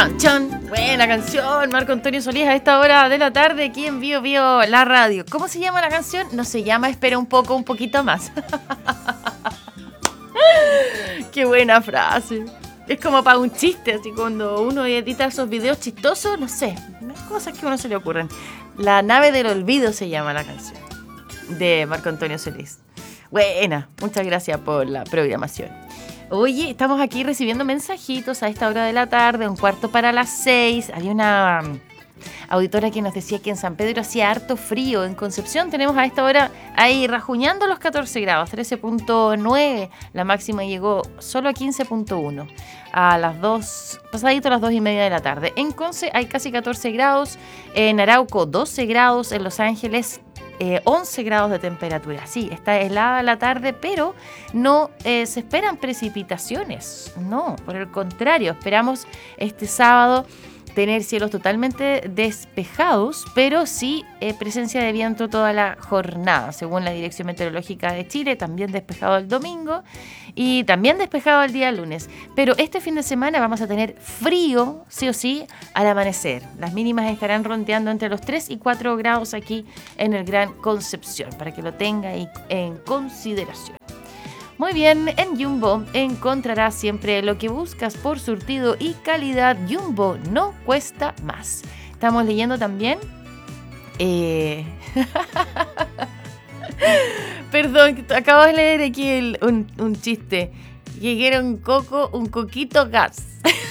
Chan, chan. Buena canción, Marco Antonio Solís a esta hora de la tarde aquí en Bio Bio la radio. ¿Cómo se llama la canción? No se llama Espera un poquito más. Qué buena frase. Es como para un chiste, así cuando uno edita esos videos chistosos, no sé, cosas que a uno se le ocurren. La nave del olvido se llama la canción de Marco Antonio Solís. Buena, muchas gracias por la programación. Oye, estamos aquí recibiendo mensajitos a esta hora de la tarde, 6:15. Había una auditora que nos decía que en San Pedro hacía harto frío. En Concepción tenemos a esta hora ahí rajuñando los 14 grados, 13.9. La máxima llegó solo a 15.1 a las 2, pasadito a las 2:30 de la tarde. En Conce hay casi 14 grados, en Arauco 12 grados, en Los Ángeles 11 grados de temperatura. Sí, está helada la tarde, pero no se esperan precipitaciones. No, por el contrario, esperamos este sábado tener cielos totalmente despejados, pero sí presencia de viento toda la jornada, según la Dirección Meteorológica de Chile. También despejado el domingo y también despejado el día lunes. Pero este fin de semana vamos a tener frío, sí o sí, al amanecer. Las mínimas estarán rondeando entre los 3 y 4 grados aquí en el Gran Concepción, para que lo tenga ahí en consideración. Muy bien, en Jumbo encontrarás siempre lo que buscas por surtido y calidad. Jumbo no cuesta más. Estamos leyendo también... Perdón, acabo de leer aquí un chiste. Que era un coquito gas.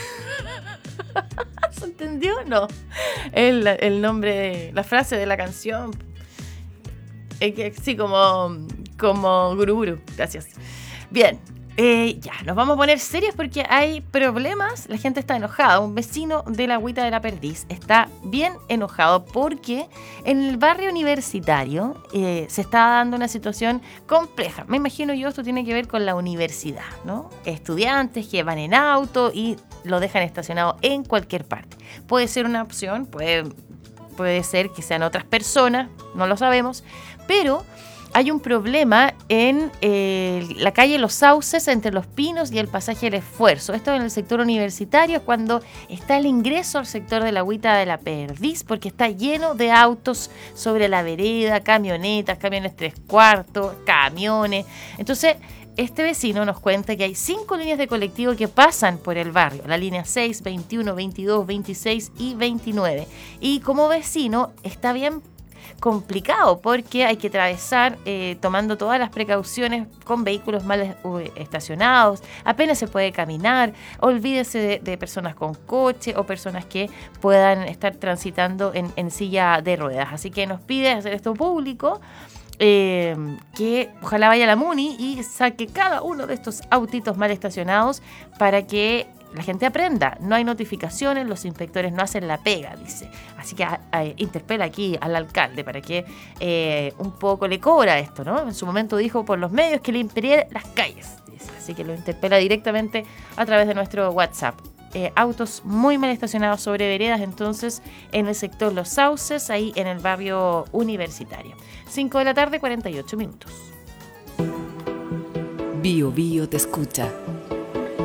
¿Se entendió o no? El nombre, la frase de la canción. Sí, como gurú. Gracias. Bien, ya, nos vamos a poner serios porque hay problemas. La gente está enojada. Un vecino de la Agüita de la Perdiz está bien enojado porque en el barrio universitario se está dando una situación compleja. Me imagino yo, esto tiene que ver con la universidad, ¿no? Estudiantes que van en auto y lo dejan estacionado en cualquier parte. Puede ser una opción, puede ser que sean otras personas, no lo sabemos, pero hay un problema en la calle Los Sauces, entre Los Pinos y el pasaje El Esfuerzo. Esto en el sector universitario es cuando está el ingreso al sector de la Agüita de la Perdiz, porque está lleno de autos sobre la vereda, camionetas, camiones 3/4, camiones. Entonces, este vecino nos cuenta que hay 5 líneas de colectivo que pasan por el barrio, la línea 6, 21, 22, 26 y 29. Y como vecino está bien complicado porque hay que atravesar tomando todas las precauciones con vehículos mal estacionados, apenas se puede caminar, olvídese de personas con coche o personas que puedan estar transitando en silla de ruedas. Así que nos pide hacer esto público, que ojalá vaya la MUNI y saque cada uno de estos autitos mal estacionados para que la gente aprenda. No hay notificaciones, los inspectores no hacen la pega, dice. Así que interpela aquí al alcalde para que un poco le cobra esto, ¿no? En su momento dijo por los medios que limpiaría las calles, dice. Así que lo interpela directamente a través de nuestro WhatsApp. Autos muy mal estacionados sobre veredas, entonces, en el sector Los Sauces, ahí en el barrio universitario. 5:48 PM. Bio Bio te escucha.